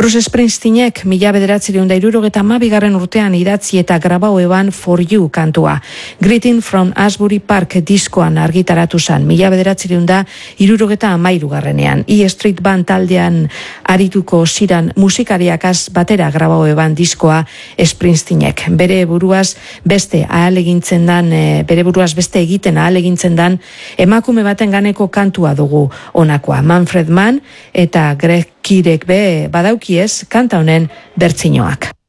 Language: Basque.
Bruce Springsteenek 1972 urtean idatzi eta grabau eban For You kantua. Greeting from Asbury Park diskoan argitaratu zan 1973 E Street Band taldean arituko ziran musikariakaz batera grabau eban diskoa Springsteenek. Bere buruaz beste egiten ahalegintzen dan emakume baten ganeko kantua dugu honakoa. Manfred Mann eta Greg Kirek be badaukiez kanta honen bertsinoak.